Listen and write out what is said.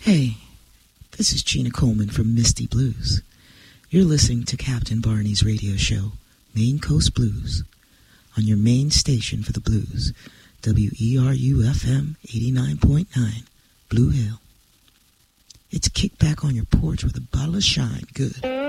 Hey, this is Gina Coleman from Misty Blues. You're listening to Captain Barney's radio show, Main Coast Blues, on your main station for the blues, WERU-FM 89.9, Blue Hill. It's kick back on your porch with a bottle of Shine Good.